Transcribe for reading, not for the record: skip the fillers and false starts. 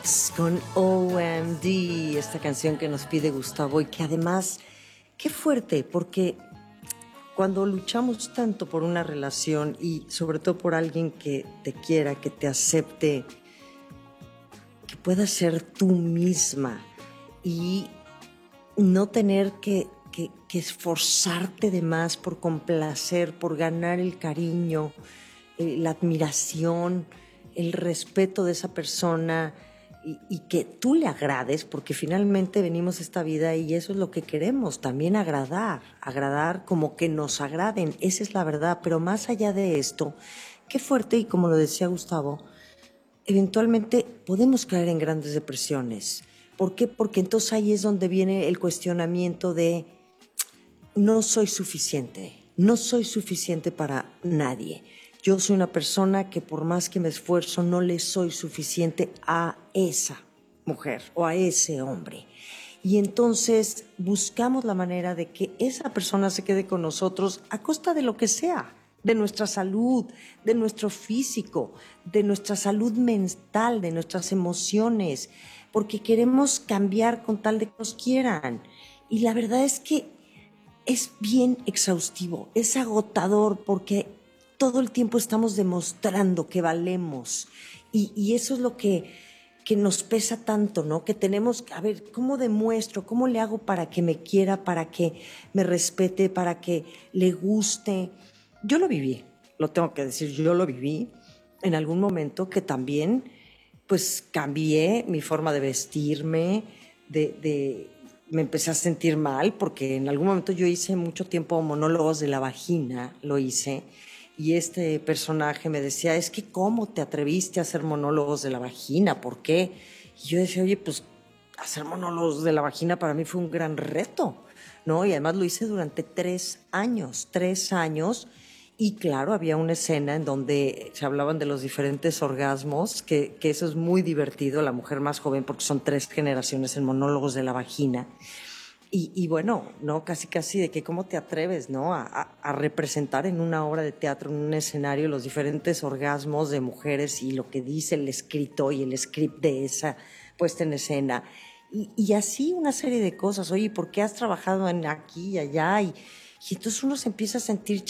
Con OMD, esta canción que nos pide Gustavo y que además, qué fuerte, porque cuando luchamos tanto por una relación y sobre todo por alguien que te quiera, que te acepte, que puedas ser tú misma y no tener que esforzarte de más por complacer, por ganar el cariño, la admiración, el respeto de esa persona y que tú le agrades, porque finalmente venimos a esta vida y eso es lo que queremos, también agradar como que nos agraden, esa es la verdad, pero más allá de esto, qué fuerte y como lo decía Gustavo, eventualmente podemos caer en grandes depresiones. ¿Por qué? Porque entonces ahí es donde viene el cuestionamiento de no soy suficiente, no soy suficiente para nadie. Yo soy una persona que por más que me esfuerzo no le soy suficiente a esa mujer o a ese hombre. Y entonces buscamos la manera de que esa persona se quede con nosotros a costa de lo que sea, de nuestra salud, de nuestro físico, de nuestra salud mental, de nuestras emociones, porque queremos cambiar con tal de que nos quieran. Y la verdad es que es bien exhaustivo, es agotador porque todo el tiempo estamos demostrando que valemos y eso es lo que nos pesa tanto, ¿no? Que tenemos, a ver, ¿cómo demuestro? ¿Cómo le hago para que me quiera, para que me respete, para que le guste? Yo lo viví, lo tengo que decir, yo lo viví en algún momento que también pues cambié mi forma de vestirme, me empecé a sentir mal porque en algún momento yo hice mucho tiempo monólogos de la vagina, lo hice, y este personaje me decía, es que ¿cómo te atreviste a hacer monólogos de la vagina? ¿Por qué? Y yo decía, oye, pues hacer monólogos de la vagina para mí fue un gran reto, ¿no? Y además lo hice durante 3 años, y claro, había una escena en donde se hablaban de los diferentes orgasmos, que eso es muy divertido, la mujer más joven, porque son 3 generaciones en monólogos de la vagina. Y bueno, ¿no? Casi de que cómo te atreves, ¿no? A representar en una obra de teatro, en un escenario, los diferentes orgasmos de mujeres y lo que dice el escrito y el script de esa puesta en escena. Y así una serie de cosas. Oye, ¿por qué has trabajado en aquí y allá? Y entonces uno se empieza a sentir